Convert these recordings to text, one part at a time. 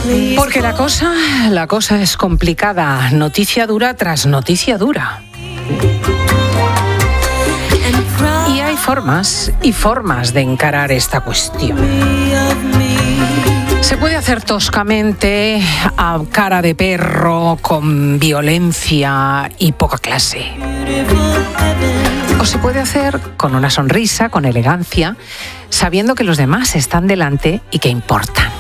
Porque la cosa es complicada, noticia dura tras noticia dura. Y hay formas y formas de encarar esta cuestión. Se puede hacer toscamente, a cara de perro, con violencia y poca clase. O se puede hacer con una sonrisa, con elegancia, sabiendo que los demás están delante y que importan.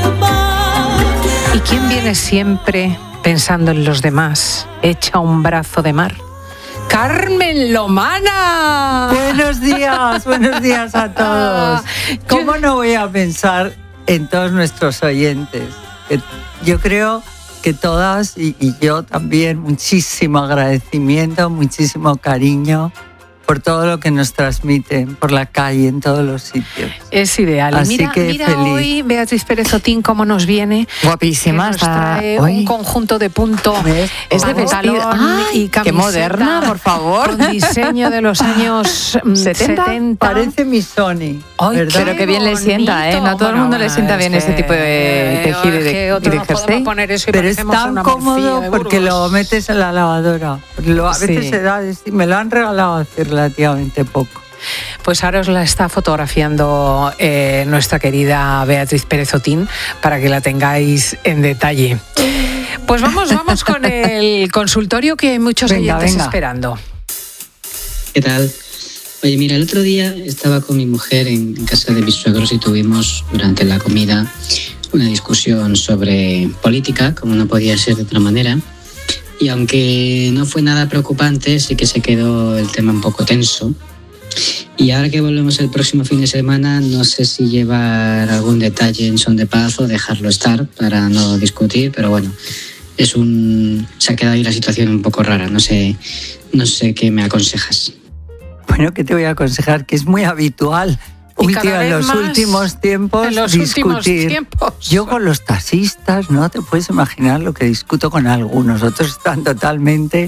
¿Y quién viene siempre pensando en los demás? Echa un brazo de mar. ¡Carmen Lomana! Buenos días a todos. ¿Cómo no voy a pensar en todos nuestros oyentes? Yo creo que todas y yo también, muchísimo agradecimiento, muchísimo cariño por todo lo que nos transmiten por la calle, en todos los sitios. Es ideal. Así mira feliz. Hoy Beatriz Pérez Otín cómo nos viene. Guapísima. Nos trae un conjunto de punto. Es de pantalón y camiseta. Qué moderna, por favor. Con diseño de los años 70. Parece mi Sony. Ay, pero qué bien le sienta, ¿eh? No a todo el mundo le sienta bien ese tipo de tejido y de jersey. Pero es tan cómodo porque lo metes en la lavadora. A veces se da, me lo han regalado hace relativamente poco. Pues ahora os la está fotografiando nuestra querida Beatriz Pérez Otín para que la tengáis en detalle. Pues vamos con el consultorio que hay muchos oyentes esperando. ¿Qué tal? Oye, mira, el otro día estaba con mi mujer en casa de mis suegros y tuvimos durante la comida una discusión sobre política, como no podía ser de otra manera. Y aunque no fue nada preocupante, sí que se quedó el tema un poco tenso. Y ahora que volvemos el próximo fin de semana, no sé si llevar algún detalle en son de paz o dejarlo estar para no discutir, pero bueno, se ha quedado ahí la situación un poco rara. No sé qué me aconsejas. Bueno, ¿qué te voy a aconsejar? Que es muy habitual en los últimos tiempos discutir. Yo con los taxistas, no te puedes imaginar lo que discuto con algunos. Otros están totalmente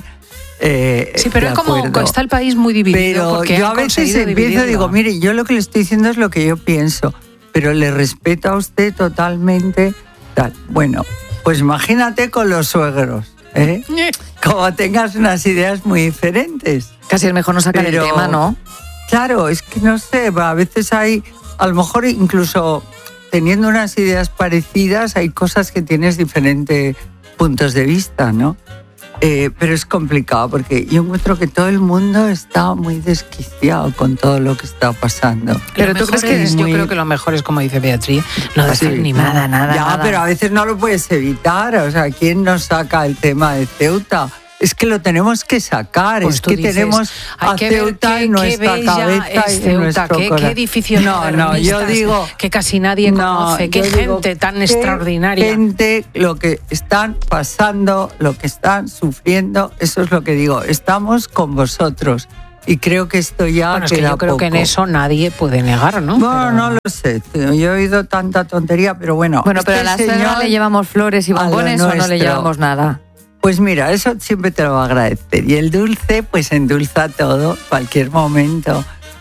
sí, pero es como está el país muy dividido. Pero yo a veces empiezo y digo, mire, yo lo que le estoy diciendo es lo que yo pienso, pero le respeto a usted totalmente. Tal. Bueno, pues imagínate con los suegros, ¿eh? Como tengas unas ideas muy diferentes. Casi es mejor no sacar el tema, ¿no? Claro, es que no sé, a veces hay, a lo mejor incluso teniendo unas ideas parecidas, hay cosas que tienes diferentes puntos de vista, ¿no? Pero es complicado porque yo encuentro que todo el mundo está muy desquiciado con todo lo que está pasando. Pero tú crees que yo creo que lo mejor es, como dice Beatriz, no decir ni nada. Ya, pero a veces no lo puedes evitar. O sea, ¿quién nos saca el tema de Ceuta? Es que lo tenemos que sacar, pues es que dices, tenemos a Ceuta en nuestra cabeza y en nuestro corazón. Qué edificio yo digo que casi nadie conoce, qué gente tan extraordinaria. Gente, lo que están pasando, lo que están sufriendo, eso es lo que digo, estamos con vosotros. Y creo que esto ya bueno, es que yo creo poco. Que en eso nadie puede negar, ¿no? Bueno, no lo sé. Yo he oído tanta tontería, pero bueno. Bueno, pero a la suegra le llevamos flores y bombones o no le llevamos nada. Pues mira, eso siempre te lo va a agradecer. Y el dulce, pues endulza todo, cualquier momento.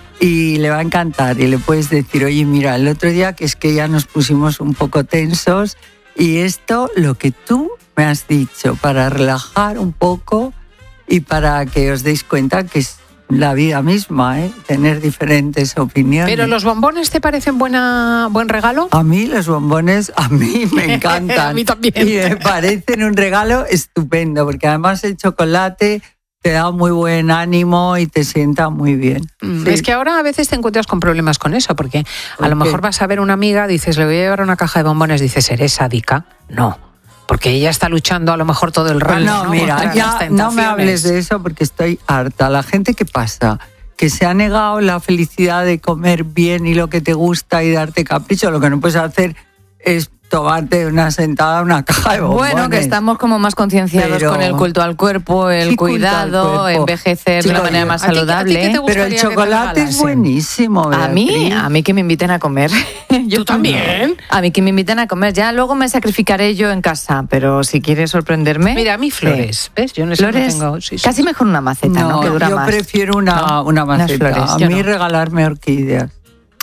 Y le va a encantar. Y le puedes decir, oye, mira, el otro día que es que ya nos pusimos un poco tensos y esto, lo que tú me has dicho, para relajar un poco y para que os deis cuenta que es la vida misma, tener diferentes opiniones. ¿Pero los bombones te parecen buen regalo? A mí los bombones, a mí me encantan. A mí también. Y me parecen un regalo estupendo, porque además el chocolate te da muy buen ánimo y te sienta muy bien. Sí. Es que ahora a veces te encuentras con problemas con eso, porque a lo mejor vas a ver una amiga, dices, le voy a llevar una caja de bombones, dices, ¿eres sádica? No. Porque ella está luchando a lo mejor todo el rato. No, mira, ya no me hables de eso porque estoy harta. La gente que pasa, que se ha negado la felicidad de comer bien y lo que te gusta y darte capricho, lo que no puedes hacer es tomarte una sentada, una caja de bombones. Bueno, que estamos como más concienciados con el culto al cuerpo, el cuidado, envejecer de una manera más saludable. Pero el chocolate es buenísimo. A mí que me inviten a comer. ¿Tú también? A mí que me inviten a comer. Ya luego me sacrificaré yo en casa, pero si quieres sorprenderme... Mira, a mí flores, ¿ves? Yo no sé flores, tengo... casi mejor una maceta, ¿no? Que dura yo más. Prefiero una maceta. Flores, a mí regalarme orquídeas.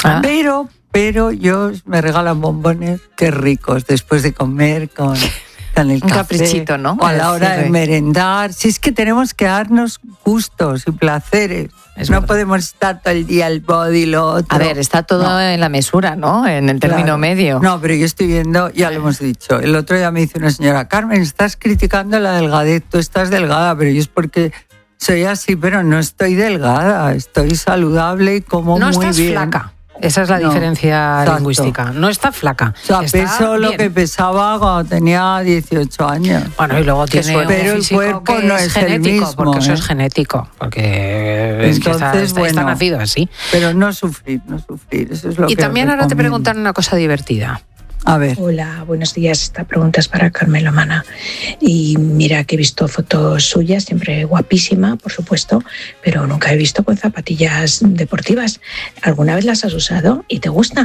Pero yo me regalan bombones, qué ricos, después de comer con el café. Un caprichito, ¿no? O a la hora de merendar. Si es que tenemos que darnos gustos y placeres. No podemos estar todo el día el body, lo otro. A ver, está todo en la mesura, ¿no? En el término medio. No, pero yo estoy viendo, ya lo hemos dicho. El otro día me dice una señora, Carmen, estás criticando la delgadez, tú estás delgada, pero yo es porque soy así, pero no estoy delgada, estoy saludable y como muy bien. No estás flaca. Esa es la diferencia lingüística. No está flaca. O sea, peso lo que pesaba cuando tenía 18 años. Bueno, y luego tiene pero el cuerpo no es genético, el mismo. Porque eso es genético. Porque entonces, está nacido así. Pero no sufrir. Eso es lo que también ahora te preguntan una cosa divertida. A ver. Hola, buenos días. Esta pregunta es para Carmen Lomana. Y mira que he visto fotos suyas, siempre guapísima, por supuesto, pero nunca he visto con zapatillas deportivas. ¿Alguna vez las has usado y te gusta?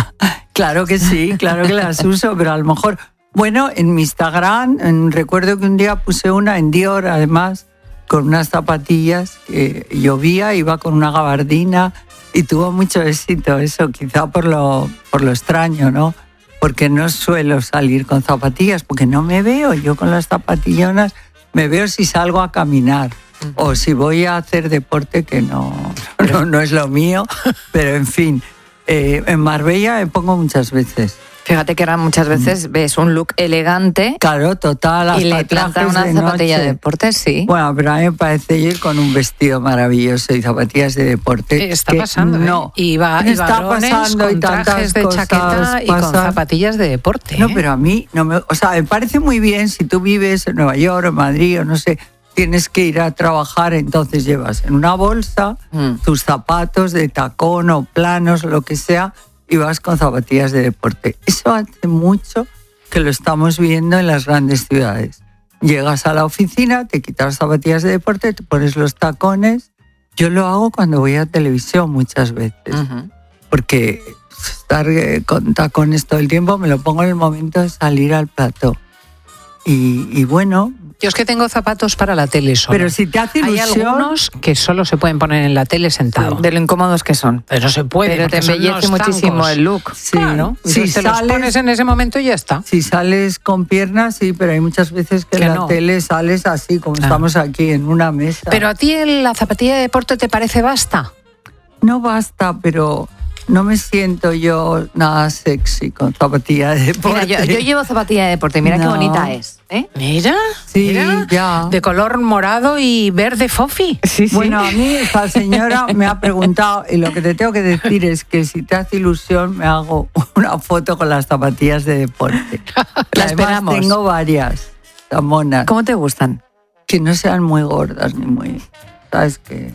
Claro que sí, claro que las uso, pero a lo mejor... Bueno, en mi Instagram, recuerdo que un día puse una en Dior, además, con unas zapatillas que llovía, iba con una gabardina y tuvo mucho éxito eso, quizá por lo extraño, ¿no? Porque no suelo salir con zapatillas, porque no me veo yo con las zapatillonas, me veo si salgo a caminar o si voy a hacer deporte, que no es lo mío, pero en fin, en Marbella me pongo muchas veces. Fíjate que ahora muchas veces ves un look elegante. Claro, total. Y le plantan una zapatilla de deporte, sí. Bueno, pero a mí me parece ir con un vestido maravilloso y zapatillas de deporte. Está pasando, no. Y está pasando con trajes de chaqueta y con zapatillas de deporte. No, pero a mí no me... O sea, me parece muy bien si tú vives en Nueva York o en Madrid o no sé, tienes que ir a trabajar, entonces llevas en una bolsa tus zapatos de tacón o planos o lo que sea, y vas con zapatillas de deporte. Eso hace mucho que lo estamos viendo en las grandes ciudades. Llegas a la oficina, te quitas las zapatillas de deporte, te pones los tacones. Yo lo hago cuando voy a televisión muchas veces, porque estar con tacones todo el tiempo me lo pongo en el momento de salir al plató. Y bueno... Yo es que tengo zapatos para la tele solo. Pero si te hace ilusión... Hay algunos que solo se pueden poner en la tele sentado. De lo incómodos que son. Pero no se puede. Pero te embellece muchísimo el look. Sí, claro. Si te los pones en ese momento y ya está. Si sales con piernas, sí, pero hay muchas veces que en la tele sales así, como estamos aquí en una mesa. ¿Pero a ti la zapatilla de deporte te parece basta? No basta, pero... No me siento yo nada sexy con zapatilla de deporte. Mira, yo llevo zapatilla de deporte, mira qué bonita es. Mira, sí, ya. De color morado y verde fofi. Sí. Bueno, a mí esta señora me ha preguntado, y lo que te tengo que decir es que si te hace ilusión me hago una foto con las zapatillas de deporte. La esperamos. Tengo varias, tan monas. ¿Cómo te gustan? Que no sean muy gordas ni muy... ¿Sabes? Que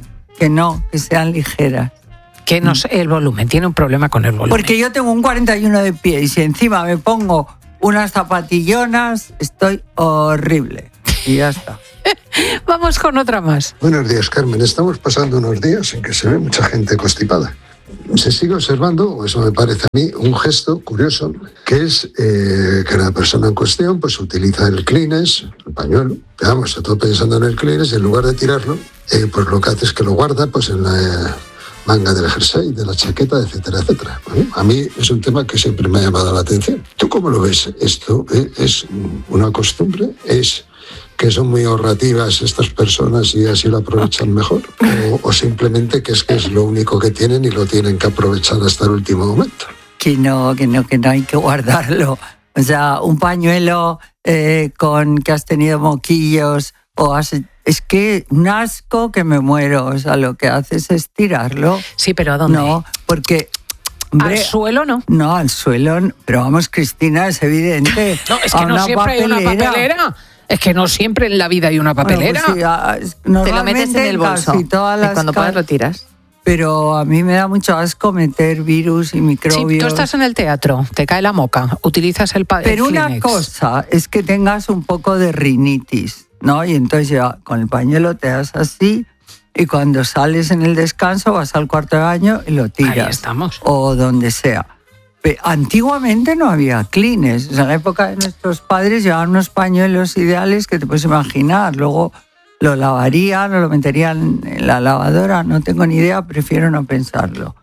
sean ligeras. Que el volumen, tiene un problema con el volumen. Porque yo tengo un 41 de pie y si encima me pongo unas zapatillonas, estoy horrible. Y ya está. Vamos con otra más. Buenos días, Carmen. Estamos pasando unos días en que se ve mucha gente constipada. Se sigue observando, o eso me parece a mí, un gesto curioso, que es que la persona en cuestión pues utiliza el Kleenex, el pañuelo. Vamos, estoy pensando en el Kleenex y en lugar de tirarlo, pues lo que hace es que lo guarda pues en la manga del jersey, de la chaqueta, etcétera, etcétera. Bueno, a mí es un tema que siempre me ha llamado la atención. ¿Tú cómo lo ves? ¿Esto es una costumbre? ¿Es que son muy ahorrativas estas personas y así lo aprovechan mejor? ¿O simplemente que es lo único que tienen y lo tienen que aprovechar hasta el último momento? Que no hay que guardarlo. O sea, un pañuelo con que has tenido moquillos o es que un asco que me muero. O sea, lo que haces es tirarlo. Sí, pero ¿a dónde? No, porque... Hombre, ¿al suelo no? No, al suelo no. Pero vamos, Cristina, es evidente. No, es que no siempre hay una papelera. Es que no siempre en la vida hay una papelera. Bueno, pues sí, te lo metes en el bolso y cuando puedas lo tiras. Pero a mí me da mucho asco meter virus y microbios. Sí, tú estás en el teatro, te cae la moca, utilizas el Pero Kleenex. Una cosa es que tengas un poco de rinitis, ¿no? Y entonces ya con el pañuelo te das así y cuando sales en el descanso vas al cuarto de baño y lo tiras. Ahí estamos. O donde sea. Antiguamente no había Kleenex. O sea, en la época de nuestros padres llevaban unos pañuelos ideales que te puedes imaginar. Luego lo lavarían o lo meterían en la lavadora. No tengo ni idea, prefiero no pensarlo.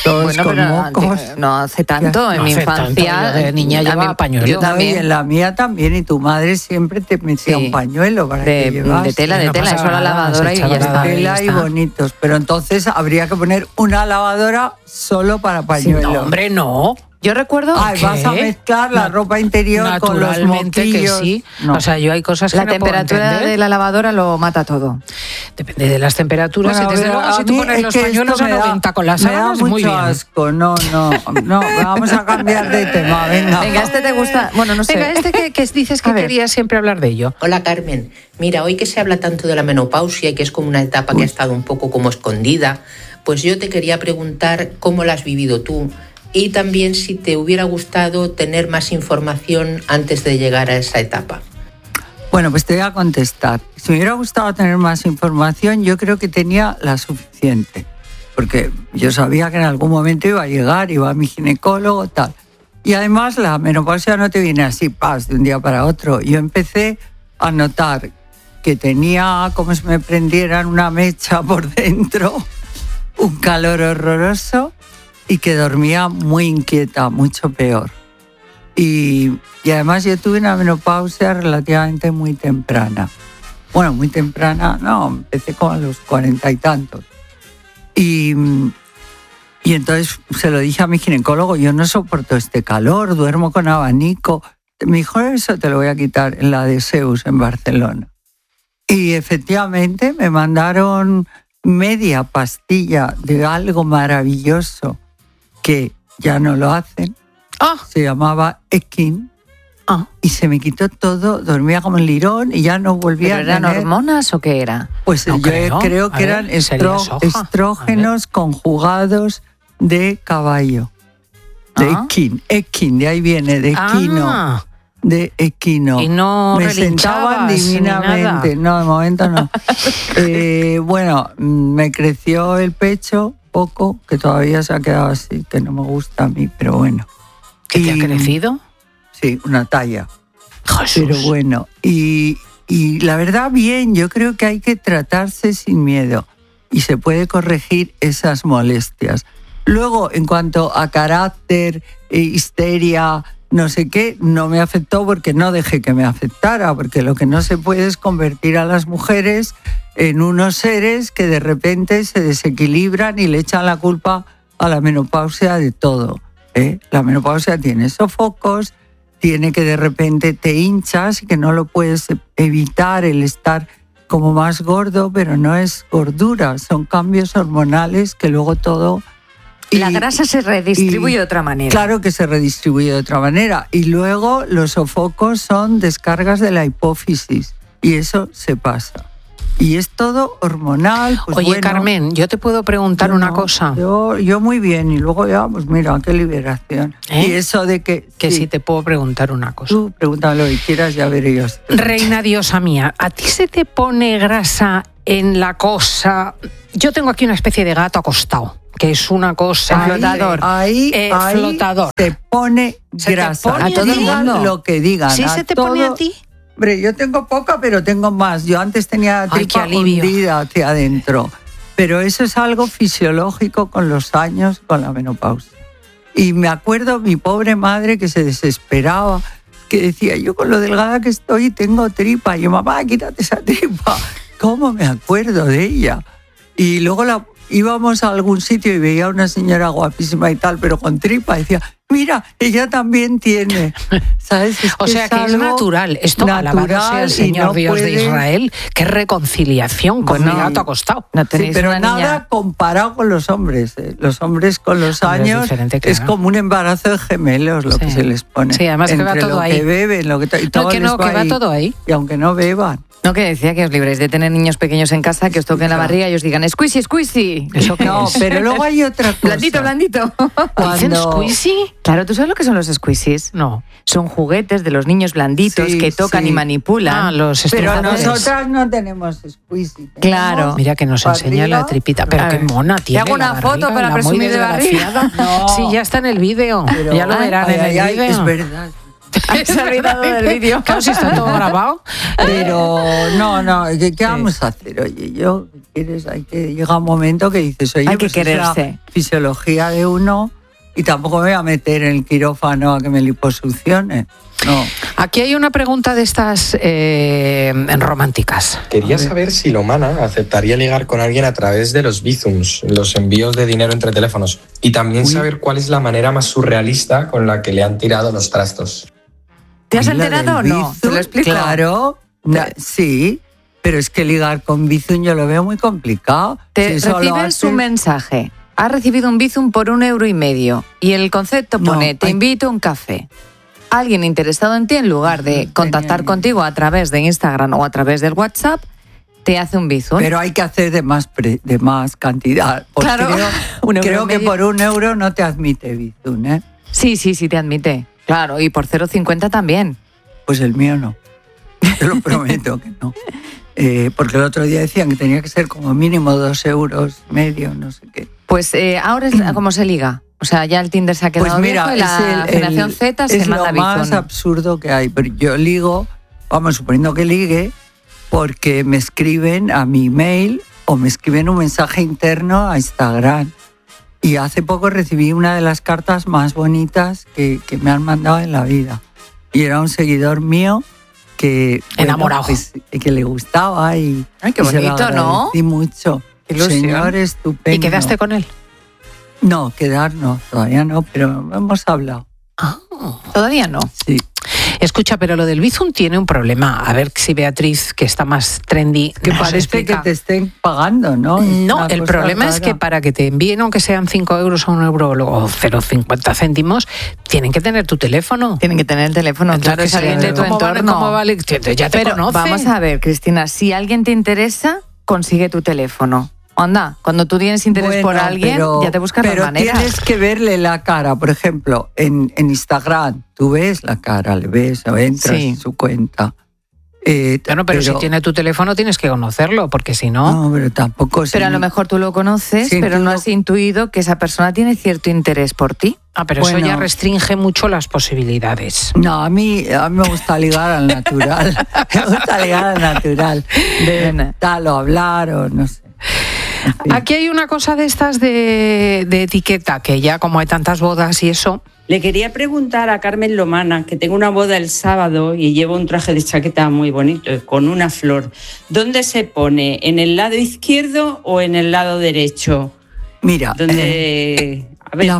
todos con mocos. No hace tanto, en mi infancia. De niña llevaba pañuelo. Yo también. Y en la mía también, y tu madre siempre te metía un pañuelo para que llevas. De tela, eso a la lavadora y ya está. De tela y bonitos, pero entonces habría que poner una lavadora solo para pañuelos. No, hombre, no. Yo recuerdo que vas a mezclar la ropa interior con los moquillos. Que sí. No. O sea, yo hay cosas que la no temperatura puedo de la lavadora lo mata todo. Depende de las temperaturas. Bueno, desde luego, si tú pones los pañuelos a 90 con las sábanas, muy bien. Me da mucho asco. No, vamos a cambiar de tema. Venga, este te gusta. Bueno, no sé. Venga, que dices que querías siempre hablar de ello. Hola, Carmen. Mira, hoy que se habla tanto de la menopausia y que es como una etapa que ha estado un poco como escondida, pues yo te quería preguntar cómo la has vivido tú. Y también si te hubiera gustado tener más información antes de llegar a esa etapa. Bueno, pues te voy a contestar. Si me hubiera gustado tener más información, yo creo que tenía la suficiente. Porque yo sabía que en algún momento iba a llegar, iba a mi ginecólogo, tal. Y además la menopausia no te viene así, de un día para otro. Yo empecé a notar que tenía como si me prendieran una mecha por dentro, un calor horroroso, y que dormía muy inquieta, mucho peor. Y además yo tuve una menopausia relativamente muy temprana. Bueno, muy temprana, no, empecé como a los 40 y tantos. Y entonces se lo dije a mi ginecólogo, yo no soporto este calor, duermo con abanico. Me dijo, eso te lo voy a quitar en la de Zeus en Barcelona. Y efectivamente me mandaron media pastilla de algo maravilloso que ya no lo hacen. Se llamaba Ekin. Y se me quitó todo, dormía como en lirón y ya no volvía a tener. ¿Eran hormonas o qué era? Pues no yo creo que eran estrógenos conjugados de caballo. De Ekin, de ahí viene, de equino. De equino. Y no me sentaban divinamente. No, de momento no. Bueno, me creció el pecho poco, que todavía se ha quedado así, que no me gusta a mí, pero bueno. ¿Qué te ha crecido? Sí, una talla. Jesús. Pero bueno, y la verdad, bien, yo creo que hay que tratarse sin miedo y se puede corregir esas molestias. Luego, en cuanto a carácter, histeria, no sé qué, no me afectó porque no dejé que me afectara, porque lo que no se puede es convertir a las mujeres en unos seres que de repente se desequilibran y le echan la culpa a la menopausia de todo. La menopausia tiene sofocos, tiene que de repente te hinchas y que no lo puedes evitar el estar como más gordo, pero no es gordura, son cambios hormonales que luego todo... La grasa se redistribuye de otra manera. Claro que se redistribuye de otra manera. Y luego los sofocos son descargas de la hipófisis y eso se pasa. Y es todo hormonal. Pues oye, bueno, Carmen, yo te puedo preguntar una cosa. Yo muy bien, y luego ya, pues mira, qué liberación. Y eso de que... Que sí te puedo preguntar una cosa. Tú pregúntame lo que quieras, ya veré yo. Reina diosa mía, ¿a ti se te pone grasa en la cosa? Yo tengo aquí una especie de gato acostado, que es una cosa... Flotador. Ahí flotador. Se pone grasa. A todo el mundo. Lo que digan. ¿Sí se te pone a ti? Hombre, yo tengo poca, pero tengo más. Yo antes tenía la tripa hundida hacia adentro. Pero eso es algo fisiológico con los años, con la menopausia. Y me acuerdo mi pobre madre que se desesperaba, que decía, yo con lo delgada que estoy tengo tripa. Y yo, mamá, quítate esa tripa. ¿Cómo me acuerdo de ella? Y luego íbamos a algún sitio y veía a una señora guapísima y tal, pero con tripa. Y decía, mira, ella también tiene. ¿Sabes? O sea, que es natural. Esto, alabado sea el Señor Dios de Israel. Qué reconciliación con mi gato acostado. No sí, pero nada comparado con los hombres. Los hombres con los años es como un embarazo de gemelos lo que se les pone. Sí, además que va todo ahí. Que beben, lo que y todo que va todo ahí. Y aunque no beban. No, que decía que os libréis de tener niños pequeños en casa, que os toquen la barriga y os digan squeezy, squeezy. ¿Eso no, pero luego hay otra cosa. Blandito, blandito. ¿Dicen squeezy? Claro, ¿tú sabes lo que son los squeezys? No. Son juguetes de los niños blanditos que tocan y manipulan. Pero nosotras no tenemos squeezy. Claro. Mira que nos enseña la tripita. Pero qué mona tiene. Te hago una foto para presumir de barriga. No. Sí, ya está en el vídeo. Ya lo verán en el vídeo. Es verdad. Se ha olvidado del vídeo. Claro, si está todo grabado. Pero no, ¿qué vamos a hacer? Oye, llega un momento que dices, oye, hay que pues quererse. Es la fisiología de uno y tampoco me voy a meter en el quirófano a que me liposuccione. No. Aquí hay una pregunta de estas románticas. Quería saber si Lomana aceptaría ligar con alguien a través de los bizums, los envíos de dinero entre teléfonos, y también saber cuál es la manera más surrealista con la que le han tirado los trastos. ¿Te has enterado o no? ¿Te lo explico? Claro, sí, pero es que ligar con Bizum yo lo veo muy complicado. Te recibes un mensaje. Has recibido un Bizum por 1,5 € y el concepto pone, te invito a un café. Alguien interesado en ti, en lugar de contactar contigo a través de Instagram o a través del WhatsApp, te hace un Bizum. Pero hay que hacer de más cantidad. Claro, creo que por 1 euro no te admite Bizum, ¿eh? Sí, te admite. Claro, y por 0,50 también. Pues el mío no. Te lo prometo que no. Porque el otro día decían que tenía que ser como mínimo 2,5 €, no sé qué. Pues ahora es como se liga. O sea, ya el Tinder se ha quedado viejo y la generación Z se manda Bizum. Es lo más absurdo que hay. Pero yo ligo, vamos, suponiendo que ligue, porque me escriben a mi email o me escriben un mensaje interno a Instagram. Y hace poco recibí una de las cartas más bonitas que me han mandado en la vida. Y era un seguidor mío que... Enamorado. Pues, que le gustaba y... Ay, qué bonito, ¿no? Y mucho. Señor estupendo. ¿Y quedaste con él? No, quedar no, todavía no, pero hemos hablado. ¿Todavía no? Sí. Escucha, pero lo del Bizum tiene un problema. A ver si Beatriz, que está más trendy, que parece que te estén pagando, ¿no? No, el problema es que para que te envíen, aunque sean 5 € o 1 € o 0,50 céntimos, tienen que tener tu teléfono. Tienen que tener el teléfono, entonces, claro, es alguien de tu entorno. ¿Cómo vale? Ya te conoce. Vamos a ver, Cristina, si alguien te interesa, consigue tu teléfono. Anda, cuando tú tienes interés por alguien, ya te buscas las maneras. Pero tienes que verle la cara. Por ejemplo, en Instagram, tú ves la cara, le ves o entras en su cuenta. Bueno, pero si tiene tu teléfono tienes que conocerlo, porque si no... No, pero tampoco... Pero a lo mejor tú lo conoces, pero no has intuido que esa persona tiene cierto interés por ti. Pero eso ya restringe mucho las posibilidades. No, a mí me gusta ligar al natural. Me gusta ligar al natural. De tal o hablar o no sé. Aquí hay una cosa de estas de etiqueta, que ya como hay tantas bodas y eso... Le quería preguntar a Carmen Lomana, que tengo una boda el sábado y llevo un traje de chaqueta muy bonito, con una flor. ¿Dónde se pone? ¿En el lado izquierdo o en el lado derecho? Mira, a ver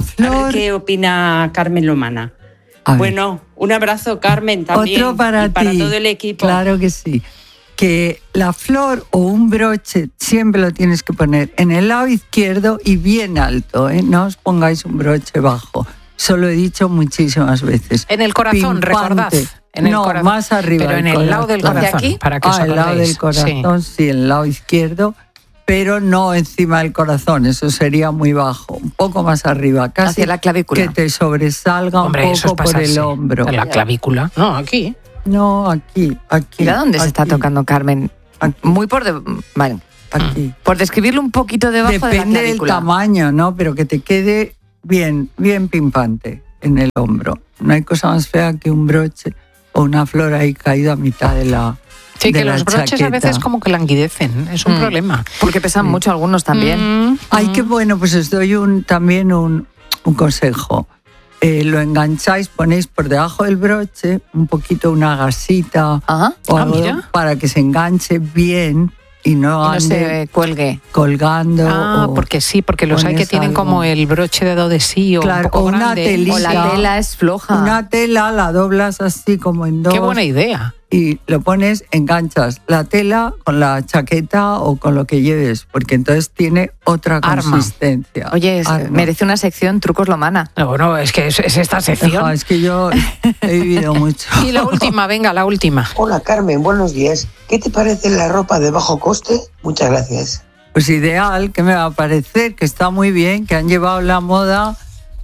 qué opina Carmen Lomana. Bueno, un abrazo, Carmen, también. Otro para para ti. Todo el equipo. Claro que sí. Que la flor o un broche siempre lo tienes que poner en el lado izquierdo y bien alto, ¿eh? No os pongáis un broche bajo. Eso lo he dicho muchísimas veces. En el corazón, recordad. Corazón. Más arriba. Pero en el lado del corazón. ¿Aquí? Para que os el lado del corazón, sí, el lado izquierdo, pero no encima del corazón. Eso sería muy bajo. Un poco más arriba, casi. Hacia la clavícula. Que te sobresalga un poco por el hombro. En la clavícula. No, aquí. No, aquí. Mira dónde se está tocando, Carmen. Aquí. Muy vale. Aquí. Por describirlo un poquito debajo de la clavícula. Depende del tamaño, ¿no? Pero que te quede bien pimpante en el hombro. No hay cosa más fea que un broche o una flor ahí caído a mitad de la Sí, que los broches chaqueta. a veces como que languidecen, es un problema. Porque pesan mucho algunos también. Ay, qué bueno, pues os doy también un consejo. Lo engancháis, ponéis por debajo del broche un poquito una gasita o algo para que se enganche bien y no se cuelgue colgando. Porque sí, porque los hay que tienen como el broche de adhesí o un poco una grande. telita, o la tela es floja. Una tela la doblas así como en dos. Qué buena idea. Y lo pones, enganchas la tela con la chaqueta o con lo que lleves, porque entonces tiene otra consistencia. Oye, merece una sección Trucos Lomana. No, es que es esta sección. Es que yo he vivido mucho. Y la última, venga, la última. Hola Carmen, buenos días. ¿Qué te parece la ropa de bajo coste? Muchas gracias. Pues ideal, que me va a parecer que está muy bien, que han llevado la moda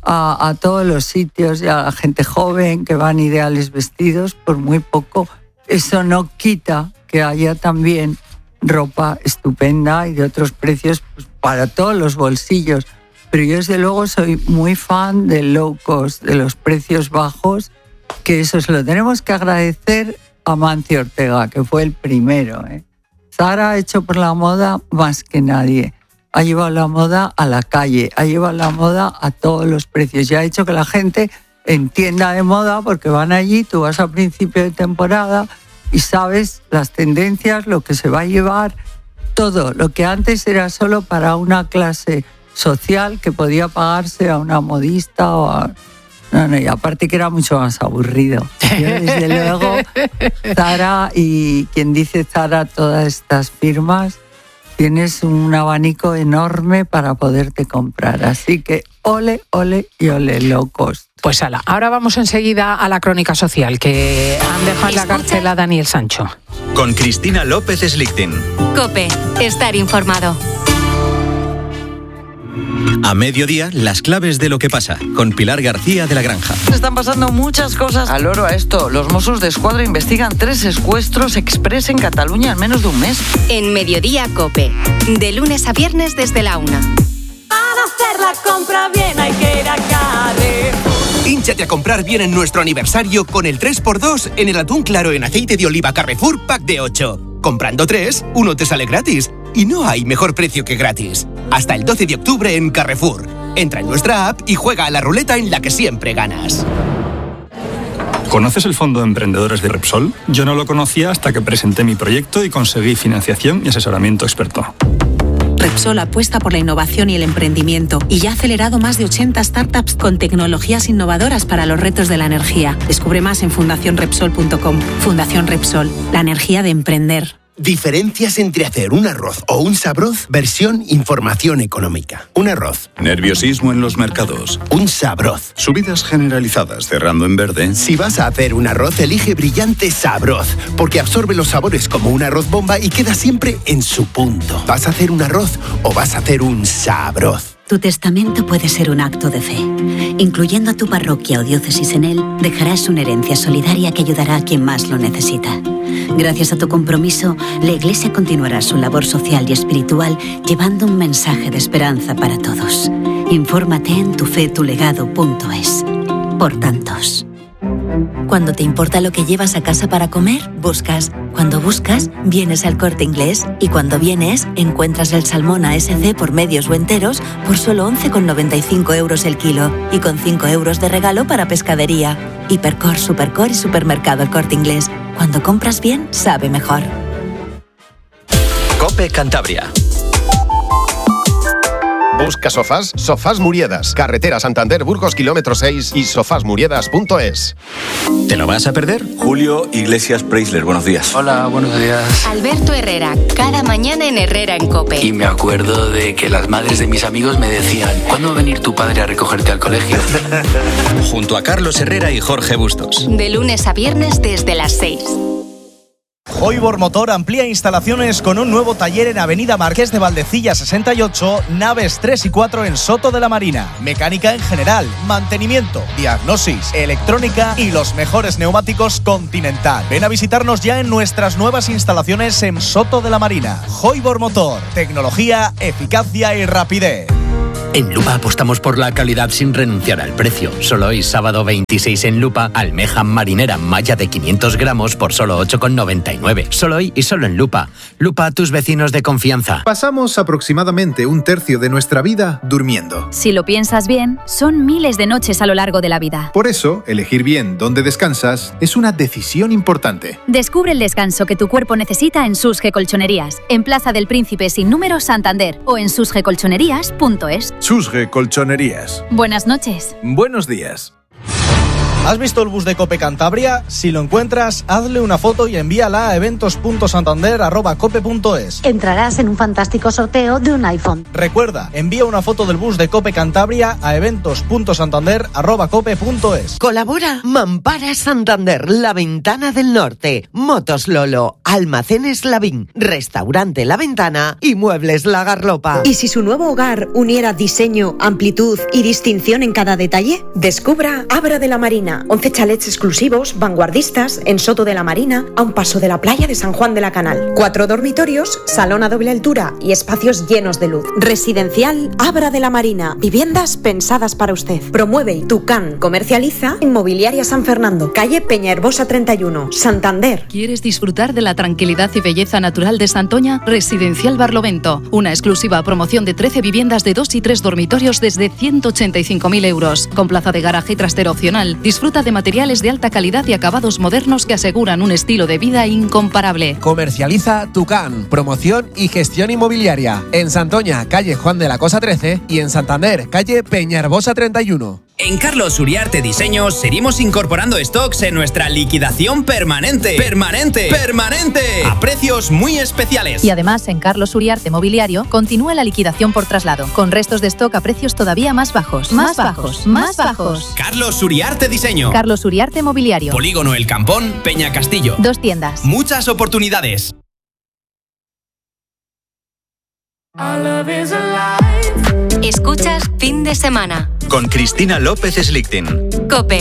a todos los sitios y a la gente joven que van ideales vestidos por muy poco. Eso no quita que haya también ropa estupenda y de otros precios pues, para todos los bolsillos. Pero yo desde luego soy muy fan del low cost, de los precios bajos, que eso se lo tenemos que agradecer a Mancio Ortega, que fue el primero. Zara ha hecho por la moda más que nadie. Ha llevado la moda a la calle, ha llevado la moda a todos los precios y ha hecho que la gente entienda de moda porque van allí, tú vas a principio de temporada y sabes las tendencias, lo que se va a llevar, todo. Lo que antes era solo para una clase social que podía pagarse a una modista o a... No, y aparte que era mucho más aburrido. Yo, desde luego, Zara y quien dice Zara, todas estas firmas, tienes un abanico enorme para poderte comprar. Así que ole, ole y ole, low cost. Pues ala, ahora vamos enseguida a la crónica social, que han dejado en la cárcel a Daniel Sancho. Con Cristina López Slichting. COPE, estar informado. A mediodía, las claves de lo que pasa, con Pilar García de la Granja. Están pasando muchas cosas. Al oro a esto, los Mossos d'Esquadra investigan 3 secuestros express en Cataluña en menos de un mes. En Mediodía COPE, de lunes a viernes desde la 1. Para hacer la compra bien hay que ir a Carrefour. Hínchate a comprar bien en nuestro aniversario con el 3x2 en el atún claro en aceite de oliva Carrefour Pack de 8. Comprando 3, 1 te sale gratis. Y no hay mejor precio que gratis. Hasta el 12 de octubre en Carrefour. Entra en nuestra app y juega a la ruleta en la que siempre ganas. ¿Conoces el Fondo de Emprendedores de Repsol? Yo no lo conocía hasta que presenté mi proyecto y conseguí financiación y asesoramiento experto. Repsol apuesta por la innovación y el emprendimiento y ya ha acelerado más de 80 startups con tecnologías innovadoras para los retos de la energía. Descubre más en fundacionrepsol.com. Fundación Repsol, la energía de emprender. Diferencias entre hacer un arroz o un sabroz, versión información económica. Un arroz. Nerviosismo en los mercados. Un sabroz. Subidas generalizadas cerrando en verde. Si vas a hacer un arroz, elige Brillante Sabroz, porque absorbe los sabores como un arroz bomba y queda siempre en su punto. ¿Vas a hacer un arroz o vas a hacer un sabroz? Tu testamento puede ser un acto de fe. Incluyendo a tu parroquia o diócesis en él, dejarás una herencia solidaria que ayudará a quien más lo necesita. Gracias a tu compromiso, la Iglesia continuará su labor social y espiritual llevando un mensaje de esperanza para todos. Infórmate en tufetulegado.es. Por tantos. Cuando te importa lo que llevas a casa para comer, buscas. Cuando buscas, vienes al Corte Inglés. Y cuando vienes, encuentras el salmón ASC por medios o enteros por solo 11,95 € el kilo. Y con 5 € de regalo para pescadería. Hipercor, Supercor y Supermercado El Corte Inglés. Cuando compras bien, sabe mejor. COPE Cantabria. Busca sofás, Sofás Muriedas, carretera Santander Burgos kilómetro 6 y sofasmuriedas.es. ¿Te lo vas a perder? Julio Iglesias Preisler, buenos días. Hola, buenos días. Alberto Herrera, cada mañana en Herrera en COPE. Y me acuerdo de que las madres de mis amigos me decían, ¿cuándo va a venir tu padre a recogerte al colegio? Junto a Carlos Herrera y Jorge Bustos. De lunes a viernes desde las 6. Hoybor Motor amplía instalaciones con un nuevo taller en Avenida Marqués de Valdecilla 68, naves 3 y 4 en Soto de la Marina. Mecánica en general, mantenimiento, diagnosis, electrónica y los mejores neumáticos Continental. Ven a visitarnos ya en nuestras nuevas instalaciones en Soto de la Marina. Hoybor Motor, tecnología, eficacia y rapidez. En Lupa apostamos por la calidad sin renunciar al precio. Solo hoy, sábado 26 en Lupa, almeja marinera malla de 500 gramos por solo 8,99. Solo hoy y solo en Lupa. Lupa, tus vecinos de confianza. Pasamos aproximadamente un tercio de nuestra vida durmiendo. Si lo piensas bien, son miles de noches a lo largo de la vida. Por eso, elegir bien dónde descansas es una decisión importante. Descubre el descanso que tu cuerpo necesita en Susge Colchonerías, en Plaza del Príncipe sin número Santander o en susgecolchonerías.es. Susge Colchonerías. Buenas noches. Buenos días. ¿Has visto el bus de COPE Cantabria? Si lo encuentras, hazle una foto y envíala a eventos.santander@cope.es. Entrarás en un fantástico sorteo de un iPhone. Recuerda, envía una foto del bus de COPE Cantabria a eventos.santander@cope.es. Colabora Mampara Santander, La Ventana del Norte, Motos Lolo, Almacenes Lavín, Restaurante La Ventana y Muebles La Garlopa. ¿Y si su nuevo hogar uniera diseño, amplitud y distinción en cada detalle? Descubra Abra de la Marina, Marina. 11 chalets exclusivos, vanguardistas, en Soto de la Marina, a un paso de la playa de San Juan de la Canal. 4 dormitorios, salón a doble altura y espacios llenos de luz. Residencial Abra de la Marina. Viviendas pensadas para usted. Promueve Tucán. Comercializa Inmobiliaria San Fernando. Calle Peñaherbosa 31, Santander. ¿Quieres disfrutar de la tranquilidad y belleza natural de Santoña? Residencial Barlovento. Una exclusiva promoción de 13 viviendas de 2 y 3 dormitorios desde 185.000 euros. Con plaza de garaje y trastero opcional. Disfruta de materiales de alta calidad y acabados modernos que aseguran un estilo de vida incomparable. Comercializa Tucán. Promoción y gestión inmobiliaria. En Santoña, calle Juan de la Cosa 13 y en Santander, calle Peñaherbosa 31. En Carlos Uriarte Diseños seguimos incorporando stocks en nuestra liquidación permanente. ¡Permanente! A precios muy especiales. Y además, en Carlos Uriarte Mobiliario continúa la liquidación por traslado, con restos de stock a precios todavía más bajos. Más bajos. Carlos Uriarte Diseño. Carlos Uriarte Mobiliario. Polígono El Campón, Peña Castillo. 2 tiendas. Muchas oportunidades. Escuchas Fin de Semana. Con Cristina López Slichting. COPE.